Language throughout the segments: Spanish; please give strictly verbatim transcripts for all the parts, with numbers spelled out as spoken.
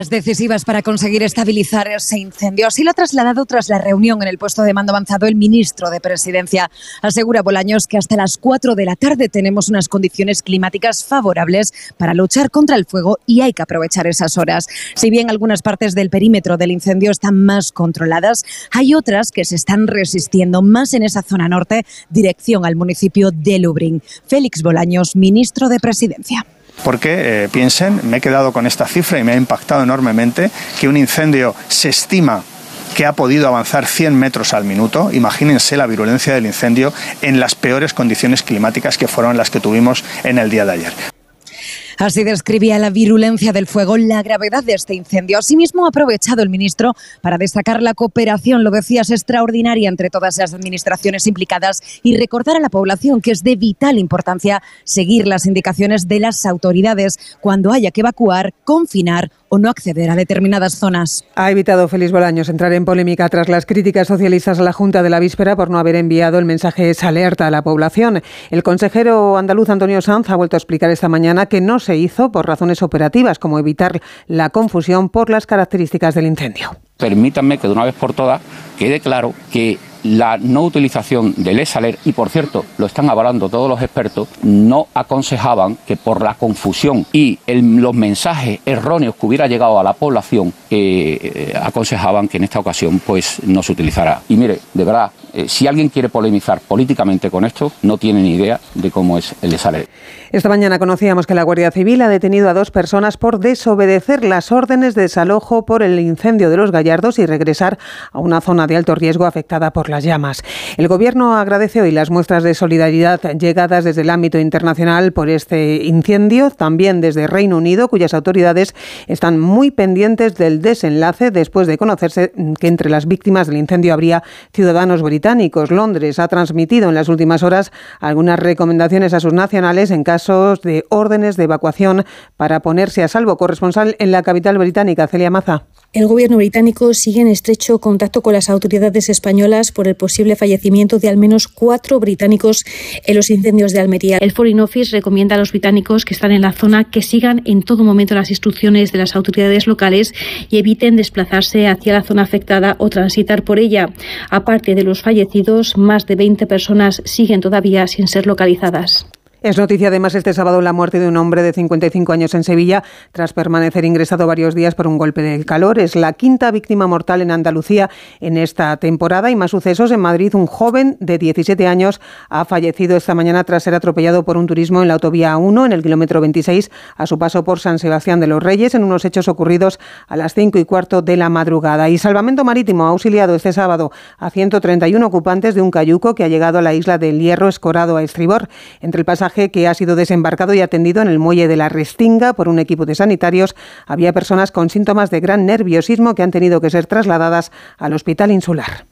Decisivas para conseguir estabilizar ese incendio. Así lo ha trasladado tras la reunión en el puesto de mando avanzado el ministro de Presidencia. Asegura Bolaños que hasta las cuatro de la tarde tenemos unas condiciones climáticas favorables para luchar contra el fuego y hay que aprovechar esas horas. Si bien algunas partes del perímetro del incendio están más controladas, hay otras que se están resistiendo más en esa zona norte, dirección al municipio de Lublin. Félix Bolaños, ministro de Presidencia. Porque, eh, piensen, me he quedado con esta cifra y me ha impactado enormemente, que un incendio se estima que ha podido avanzar cien metros al minuto. Imagínense la virulencia del incendio en las peores condiciones climáticas que fueron las que tuvimos en el día de ayer. Así describía la virulencia del fuego, la gravedad de este incendio. Asimismo, ha aprovechado el ministro para destacar la cooperación, lo decías, extraordinaria entre todas las administraciones implicadas y recordar a la población que es de vital importancia seguir las indicaciones de las autoridades cuando haya que evacuar, confinar o no acceder a determinadas zonas. Ha evitado Félix Bolaños entrar en polémica tras las críticas socialistas a la Junta de la víspera por no haber enviado el mensaje esa alerta a la población. El consejero andaluz Antonio Sanz ha vuelto a explicar esta mañana que no se hizo por razones operativas, como evitar la confusión por las características del incendio. Permítanme que de una vez por todas quede claro que la no utilización del E-Saler, y por cierto, lo están avalando todos los expertos, no aconsejaban que por la confusión y el, los mensajes erróneos que hubiera llegado a la población, eh, aconsejaban que en esta ocasión pues no se utilizara. Y mire, de verdad, eh, si alguien quiere polemizar políticamente con esto, no tiene ni idea de cómo es el E-Saler. Esta mañana conocíamos que la Guardia Civil ha detenido a dos personas por desobedecer las órdenes de desalojo por el incendio de Los Gallardos y regresar a una zona de alto riesgo afectada por las llamas. El Gobierno agradece hoy las muestras de solidaridad llegadas desde el ámbito internacional por este incendio, también desde Reino Unido, cuyas autoridades están muy pendientes del desenlace después de conocerse que entre las víctimas del incendio habría ciudadanos británicos. Londres ha transmitido en las últimas horas algunas recomendaciones a sus nacionales en casos de órdenes de evacuación para ponerse a salvo. Corresponsal en la capital británica, Celia Maza. El gobierno británico sigue en estrecho contacto con las autoridades españolas por el posible fallecimiento de al menos cuatro británicos en los incendios de Almería. El Foreign Office recomienda a los británicos que están en la zona que sigan en todo momento las instrucciones de las autoridades locales y eviten desplazarse hacia la zona afectada o transitar por ella. Aparte de los fallecidos, más de veinte personas siguen todavía sin ser localizadas. Es noticia además este sábado la muerte de un hombre de cincuenta y cinco años en Sevilla tras permanecer ingresado varios días por un golpe del calor. Es la quinta víctima mortal en Andalucía en esta temporada y más sucesos. En Madrid, un joven de diecisiete años ha fallecido esta mañana tras ser atropellado por un turismo en la autovía A uno en el kilómetro veintiséis a su paso por San Sebastián de los Reyes en unos hechos ocurridos a las cinco y cuarto de la madrugada. Y Salvamento Marítimo ha auxiliado este sábado a ciento treinta y uno ocupantes de un cayuco que ha llegado a la isla del Hierro escorado a estribor. Entre el pasaje que ha sido desembarcado y atendido en el muelle de la Restinga por un equipo de sanitarios, había personas con síntomas de gran nerviosismo que han tenido que ser trasladadas al Hospital Insular.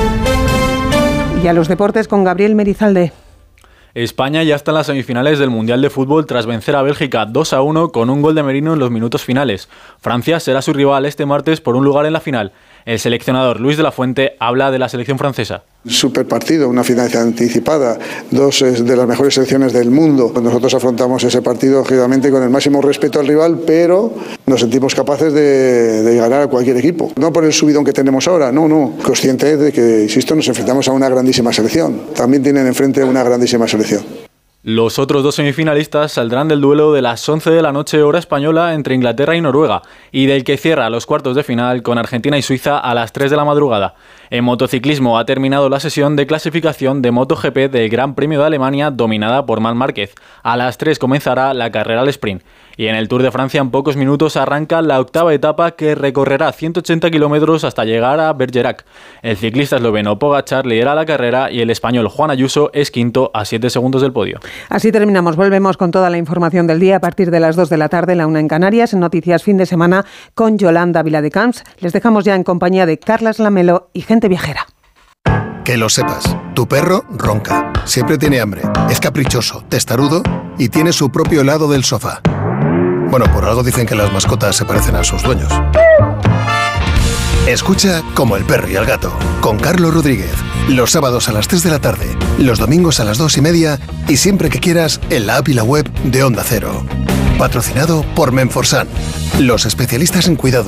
Y a los deportes con Gabriel Merizalde. España ya está en las semifinales del Mundial de Fútbol tras vencer a Bélgica dos a uno con un gol de Merino en los minutos finales. Francia será su rival este martes por un lugar en la final. El seleccionador Luis de la Fuente habla de la selección francesa. Super partido, una final anticipada, dos de las mejores selecciones del mundo. Nosotros afrontamos ese partido lógicamente con el máximo respeto al rival, pero nos sentimos capaces de, de ganar a cualquier equipo. No por el subidón que tenemos ahora, no, no. Conscientes de que, insisto, nos enfrentamos a una grandísima selección. También tienen enfrente una grandísima selección. Los otros dos semifinalistas saldrán del duelo de las once de la noche hora española entre Inglaterra y Noruega y del que cierra los cuartos de final con Argentina y Suiza a las tres de la madrugada. En motociclismo ha terminado la sesión de clasificación de MotoGP del Gran Premio de Alemania dominada por Marc Márquez. A las tres comenzará la carrera al sprint. Y en el Tour de Francia en pocos minutos arranca la octava etapa que recorrerá ciento ochenta kilómetros hasta llegar a Bergerac. El ciclista esloveno Pogačar lidera la carrera y el español Juan Ayuso es quinto a siete segundos del podio. Así terminamos. Volvemos con toda la información del día a partir de las dos de la tarde, la una en Canarias, en Noticias Fin de Semana con Yolanda Viladecans. Les dejamos ya en compañía de Carlas Lamelo y Gente Viajera. Que lo sepas, tu perro ronca, siempre tiene hambre, es caprichoso, testarudo y tiene su propio lado del sofá. Bueno, por algo dicen que las mascotas se parecen a sus dueños. Escucha Como el perro y el gato, con Carlos Rodríguez, los sábados a las tres de la tarde, los domingos a las dos y media y siempre que quieras en la app y la web de Onda Cero. Patrocinado por Menforsan, los especialistas en cuidado